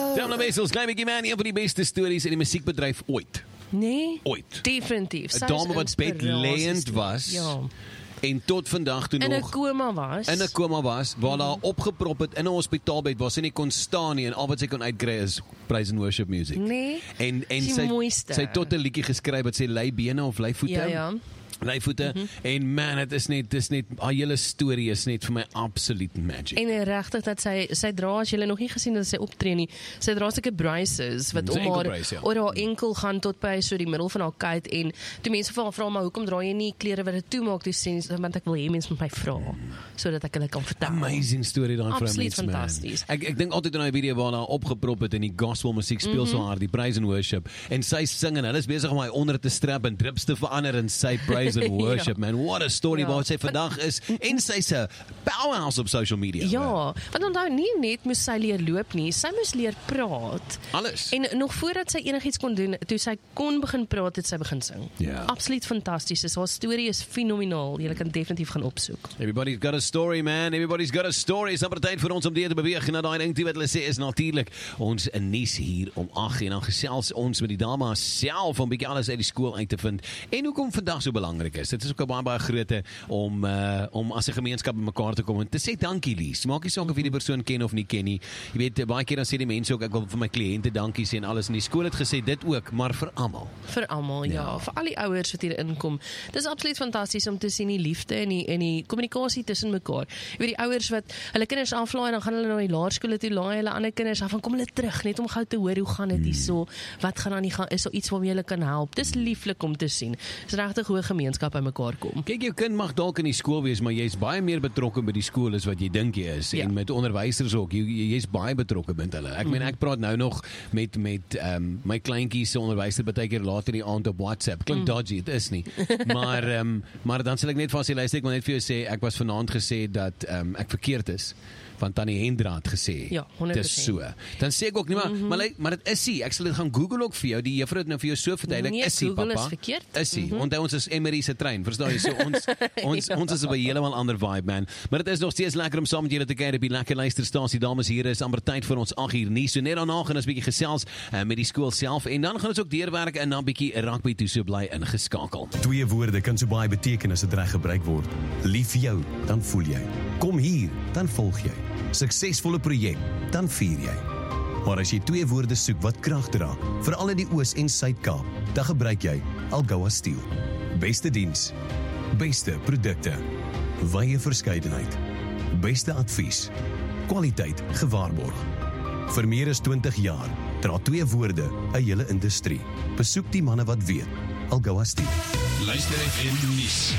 Damn Wessels, klein bietjie man, een van die beste stories in die musiekbedryf ooit. Nee, Ooit. definitief. 'n Dame wat bedlêend was. Ja. En tot vandag toe In 'n nog koma was, waar daar opgeprop het in 'n hospitaalbed waar sy nie kon staan nie en al wat sy kon uitkry is praise and worship music. Nee, En die mooiste. sy het tot 'n liedjie geskryf wat sê lei bene of lei voete. Ja. Leivoete en man, dit is net haar hele storie is net vir my absolute magic. En regtig dat sy dra, as jy nog nie gesien dat sy optree nie, sy dra sulke braces wat Sy om haar enkelbrace, ja. oor haar enkel gaan tot by so die middel van haar kuit en toe mense vra maar hoekom dra jy nie klere wat dit toemaak, toe sê sy want ek wil hê mense moet my vra sodat ek hulle kan vertel. Amazing story daai vrou Absoluut mens, man. fantasties. Ek dink altyd aan 'n video waar haar opgeprop het in die gospel musiek speel so haar, die praise and worship en sy sing en hulle is besig om haar onder te strap en drips te verander en sy praise and worship. Man, what a story waar sy vandag is en sy's 'n powerhouse op social media. Ja, Man. want onthou nie net moes sy leer loop nie, sy moes leer praat. Alles. En nog voordat sy enigiets kon doen, toe sy kon begin praat, het sy begin sing. Ja. Absoluut fantasties. Haar storie is fenomenaal. Jy kan definitief gaan opsoek. Everybody's got a story, man. Everybody's got a story. Is amper tyd vir ons om deur te beweeg en na daai ding toe wat hulle sê is natuurlik ons nuus hier om 8 en dan gesels ons met die dame self om 'n bietjie alles uit die skool uit te vind en hoekom vandag so belangrik is. Dit is ook 'n baie groote om as 'n gemeenskap bymekaar te kom en te sê dankie Lies. Maak nie saak of jy die persoon ken of nie ken nie. Jy weet baie keer dan sê die mense ook ek wil vir my kliënte dankie sê en alles en die skool het gesê dit ook, maar vir almal. Vir almal, ja. Vir al die ouers wat hier inkom. Dis absoluut fantasties om te sien die liefde en die kommunikasie tussen mekaar. Jy weet die ouers wat hulle kinders aflaai en dan gaan hulle na die laerskole toe, laai hulle ander kinders af en kom hulle terug net om gou te hoor hoe gaan dit hierso, wat gaan aan die gang, is daar iets waarmee hulle kan help. Dis lieflik om te sien. Dis regtig hoe 'n gemeenskap bymekaar kom. Kyk, jou kind mag dalk in die skool wees, maar jy's baie meer betrokke by die skool as wat jy dink jy is. Ja. En met onderwysers ook, jy's baie betrokke met hulle. Ek meen ek praat nou nog met my kleintjies se onderwyser baie keer later die aand op WhatsApp. Klink dodgy, dit is nie. Maar dan sal ek net vir sy luister, ek wil net vir jou sê ek was vanaand gesê dat ek verkeerd is. Want Tannie Hendra het gesê, Ja, 100%. dis so. Dan sê ek ook nie, maar dit is nie. Ek sal dit gaan Google ook vir jou. Die juffrou het nou vir jou so verduidelik, Nee, is nie, Google papa. is verkeerd. Is nie. Onthou ons is Emery se trein, verstaan jy? So ons is op 'n heeltemal ander vibe, man. Maar dit is nog steeds lekker om saam met julle te kuier op die lekker luisterstasie. Dames en here, is amper tyd vir ons 8 uur nuus. So net daarna gaan ons 'n bietjie gesels met die skool self en dan gaan ons ook deurwerk en dan 'n bietjie rugby toe, so bly ingeskakel. 2 woorde kan so baie beteken as dit reg gebruik word. Lief vir jou, dan voel jy. Kom hier, dan volg jy. Suksesvolle projek, dan vier jy. Maar as jy 2 woorde soek wat krag dra, veral in die Oos- en Suid-Kaap, dan gebruik jy Algoa Steel. Beste diens, beste produkte, wye verskeidenheid, beste advies, kwaliteit gewaarborg. Vir meer as 20 jaar dra 2 woorde 'n hele industrie. Besoek die manne wat weet. Algoa Steel. Luister FM nuus.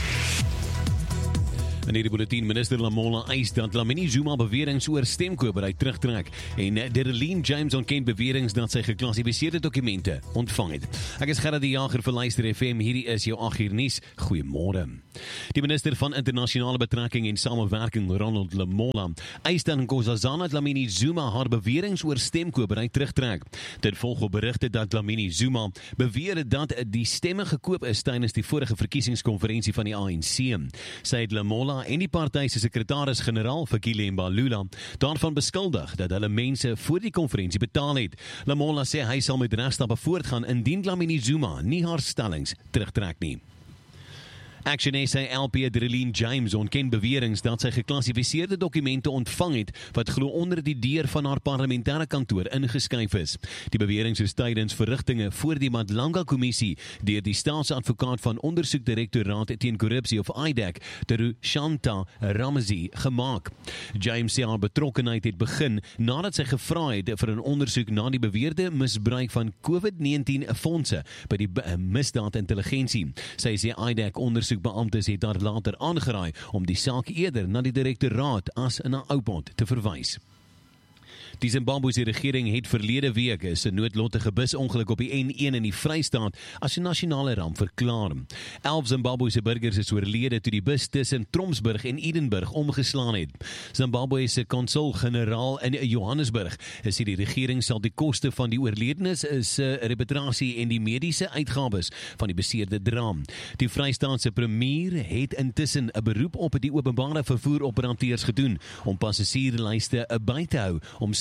In hierdie bulletin, minister Lamola eis dat Dlamini Zuma beweringe oor stemkopery terugtrek en Derelien James ontken beweringe dat sy geklassifiseerde dokumente ontvang het. Ek is Gerard die Jager vir Luister FM, hierdie is jou 8 uur nuus. Goeiemôre. Die minister van internasionale betrekking en samewerking, Ronald Lamola, eis dat Nkosazana Dlamini Zuma haar beweringe oor stemkopery terugtrek. Dit volg op berigte dat Dlamini Zuma beweer dat die stemme gekoop is tydens die vorige verkiesingskonferensie van die ANC. Sy het Lamola en die party se sekretaris-generaal Fikile Mbalula daarvan beskuldig dat hulle mense voor die konferensie betaal het. Lamola sê hy sal met regstappe voortgaan indien Dlamini Zuma nie haar stellings terugtrek nie. Action SA LP Derelien James ontken beweringe dat sy geklassifiseerde dokumente ontvang het wat glo onder die deur van haar parlementêre kantoor ingeskuif is. Die beweringe is tydens verrigtinge voor die Madlanga kommissie deur die staatsadvokaat van ondersoekdirektoraat teen korrupsie of IDAC, Teru Shanta Ramzi, gemaak. James sê haar betrokkenheid het begin nadat sy gevra het vir 'n ondersoek na die beweerde misbruik van COVID-19 fondse by die misdaadintelligensie. Sy sê IDAC ondersoekbeamptes het daar later aangeraai om die saak eerder na die direktoraat as na Oudtshoorn te verwys. Die Zimbabwese regering het verlede week 'n noodlottige busongeluk op die N1 in die Vrystaat as 'n nasionale ramp verklaar. 11 Zimbabwese burgers is oorlede toe die bus tussen Tromsburg en Edenburg omgeslaan het. Zimbabwe se konsul-generaal in Johannesburg sê die regering sal die koste van die oorledenes se reputasie en die mediese uitgawes van die beseerde dra. Die Vrystaatse premier het intussen 'n beroep op die openbare vervoer operateurs gedoen om passasierslyste by te hou om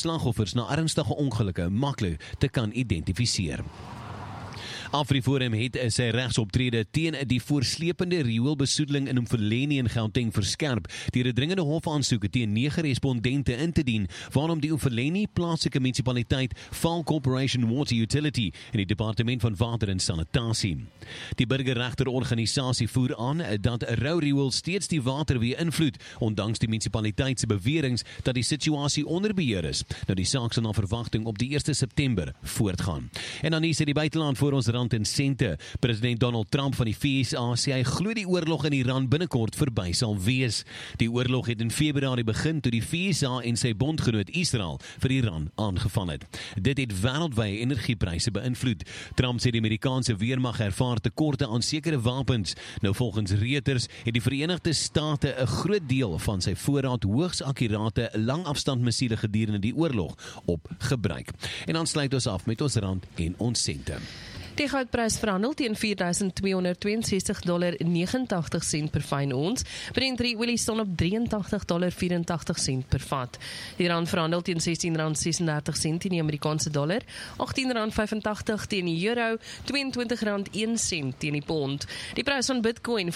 slagoffers na ernstige ongelukke maklik te kan identifiseer. AfriForum het sy regsoptrede teen die voorslepende rioolbesoedeling in Mfuleni in Gauteng verskerp deur 'n dringende hofaansoek teen 9 respondente in te dien, waarom die Mfuleni plaaslike munisipaliteit, Vaal Corporation Water Utility en die Departement van Water en Sanitasie. Die burgerregterorganisasie voer aan dat 'n rou riool steeds die water weer invloed, ondanks die munisipaliteit se beweringe dat die situasie onder beheer is. Nou die saak sal na verwagting op die 1 September voortgaan. En dan hier sit die buiteland voor ons rand en sente. President Donald Trump van die VSA sê hy glo die oorlog in Iran binnekort verby sal wees. Die oorlog het in Februarie begin toe die VSA en sy bondgenoot Israel vir Iran aangeval het. Dit het wêreldwye energiepryse beïnvloed. Trump sê die Amerikaanse weermag ervaar tekorte aan sekere wapens. Nou volgens Reuters het die Verenigde State 'n groot deel van sy voorraad hoogs akkurate langafstandmissiele gedurende die oorlog opgebruik. En dan sluit ons af met ons rand en ons sente. Die goudprys verhandel teen $4,262.89 per fyn ons. Brent olie staan op $83.84 per vat. Die rand verhandel teen R16.36 teen die Amerikaanse dollar, R18.85 teen die euro, R22.01 teen die pond. Die prys van Bitcoin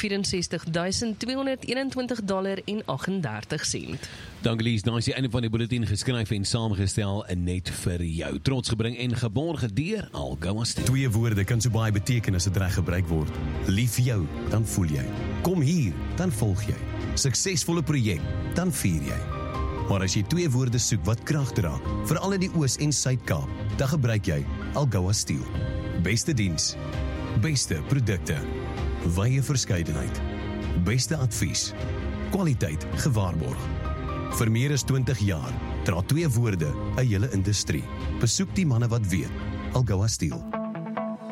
$64.221.38. Dankie Lies, nou is die einde van die bulletin geskryf en saamgestel net vir jou. Trots gebring en geborge deur Algoa Steel. Twee woorde kan so baie beteken as dit reg gebruik word. Lief vir jou, dan voel jy. Kom hier, dan volg jy. Suksesvolle projek, dan vier jy. Maar as jy twee woorde soek wat krag dra, veral in die Oos- en Suid-Kaap, dan gebruik jy Algoa Steel. Beste diens, beste produkte, wye verskeidenheid, beste advies, kwaliteit gewaarborg. Vir meer as 20 jaar dra twee woorde 'n hele industrie. Besoek die manne wat weet. Algoa Steel.